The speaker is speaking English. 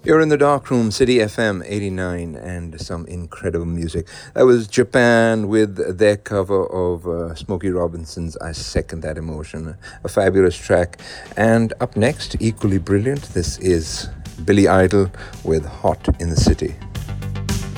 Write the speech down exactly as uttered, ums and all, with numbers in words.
You're in the dark room, City F M eighty-nine, and some incredible music. That was Japan with their cover of uh, Smokey Robinson's I Second That Emotion, a fabulous track. And up next, equally brilliant, this is Billy Idol with Hot in the City.